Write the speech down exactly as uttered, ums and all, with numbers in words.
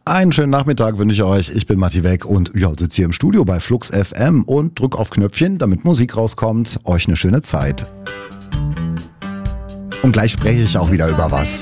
Einen schönen Nachmittag wünsche ich euch. Ich bin Matti Weck und ja, sitze hier im Studio bei Flux F M und drück auf Knöpfchen, damit Musik rauskommt. Euch eine schöne Zeit. Und gleich spreche ich auch wieder über was.